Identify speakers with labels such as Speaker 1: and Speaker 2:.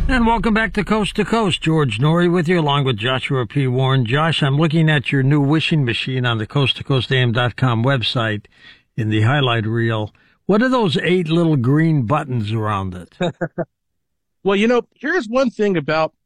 Speaker 1: And welcome back to Coast. George Norrie with you, along with Joshua P. Warren. Josh, I'm looking at your new wishing machine on the coasttocoastam.com website in the highlight reel. What are those 8 little green buttons around it?
Speaker 2: Well, here's one thing about